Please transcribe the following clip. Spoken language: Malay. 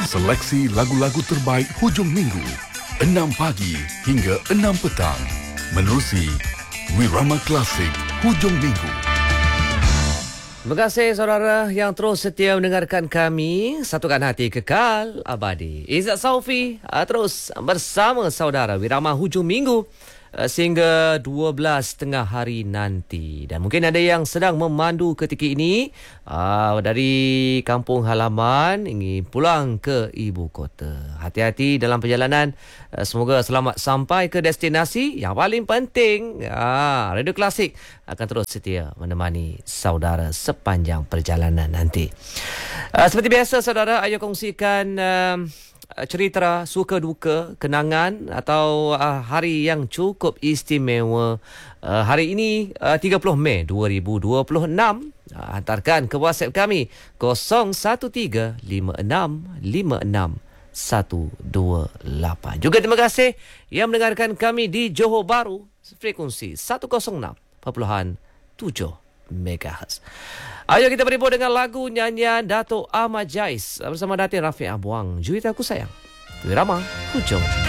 Seleksi lagu-lagu terbaik hujung minggu 6 pagi hingga 6 petang menerusi Wirama Klasik hujung minggu. Terima kasih saudara yang terus setia mendengarkan kami. Satukan hati kekal abadi. Izzat Saufi terus bersama saudara Wirama hujung minggu sehingga 12 tengah hari nanti. Dan mungkin ada yang sedang memandu ketika ini dari kampung halaman ingin pulang ke ibu kota. Hati-hati dalam perjalanan. Semoga selamat sampai ke destinasi. Yang paling penting, Radio Klasik akan terus setia menemani saudara sepanjang perjalanan nanti. Seperti biasa saudara, ayo kongsikan cerita suka duka, kenangan atau hari yang cukup istimewa hari ini 30 Mei 2026. Hantarkan ke WhatsApp kami 0135656128. Juga terima kasih yang mendengarkan kami di Johor Bahru frekuensi 106.7 MHz. Ayo kita berhibur dengan lagu nyanyian Dato' Ahmad Jais bersama Datin Rafiq Abuang. Juita aku sayang. Wirama hujung.